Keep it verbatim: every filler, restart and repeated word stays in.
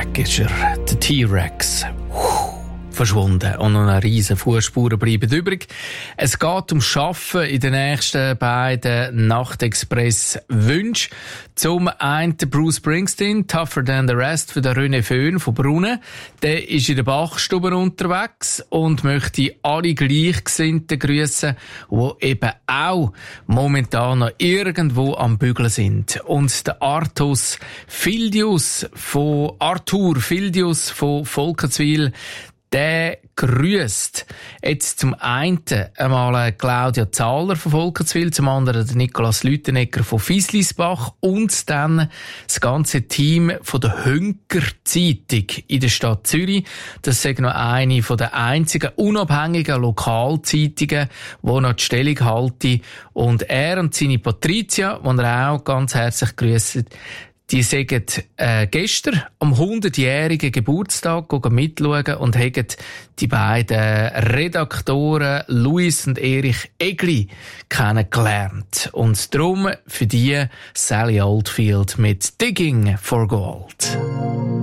weg ist er, der T-Rex. Verschwunden und noch eine riesen Fußspuren bleiben übrig. Es geht um Schaffen in den nächsten beiden Nachtexpress-Wünschen. Zum einen Bruce Springsteen, Tougher Than the Rest für den René Föhn von Brunnen. Der ist in der Bachstube unterwegs und möchte alle Gleichgesinnten grüssen, die eben auch momentan noch irgendwo am Bügeln sind. Und der Artus Fildius von Arthur Fildius von Volkenswil, der grüßt jetzt zum einen einmal Claudia Zahler von Volkenswil, zum anderen Nikolaus Lütenegger von Fieslisbach und dann das ganze Team von der Hünker Zeitung in der Stadt Zürich. Das ist noch eine von der einzigen unabhängigen Lokalzeitungen, die noch die Stellung halten. Und er und seine Patricia, die er auch ganz herzlich grüßt, die sind äh, gestern am hundertjährigen Geburtstag mitschauen und haben die beiden Redaktoren Luis und Erich Egli kennengelernt. Und darum für die Sally Oldfield mit Digging for Gold.